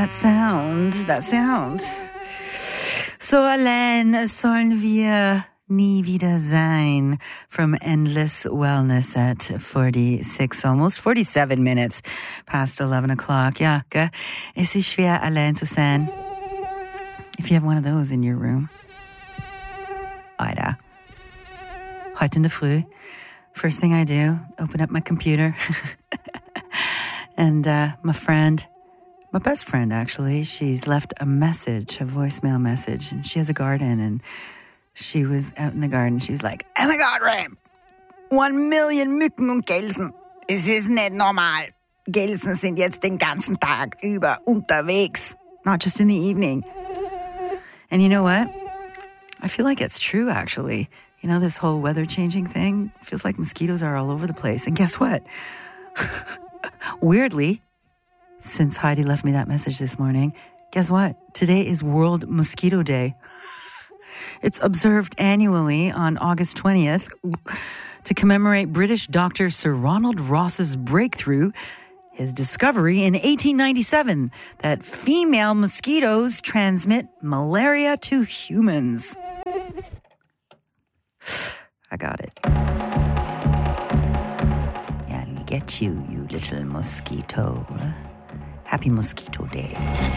That sound. So, Alain, sollen wir nie wieder sein? From Endless Wellness at 46, almost 47 minutes past 11 o'clock. Ja, gell? Es ist schwer, allein zu sein. If you have one of those in your room. Alter. Heute in der Früh, first thing I do, open up my computer. And my best friend actually, she's left a voicemail message, and she has a garden, and she was out in the garden. She was like, "Oh my God, Ray, 1 million Mücken und Gelsen. Es ist nicht normal. Gelsen sind jetzt den ganzen Tag über unterwegs, not just in the evening." And you know what? I feel like it's true, actually. You know, this whole weather changing thing feels like mosquitoes are all over the place. And guess what? Weirdly, since Heidi left me that message this morning, guess what? Today is World Mosquito Day. It's observed annually on August 20th to commemorate British doctor Sir Ronald Ross's breakthrough, his discovery in 1897 that female mosquitoes transmit malaria to humans. I got it. Yeah, I'll get you, you little mosquito. Happy Mosquito Day.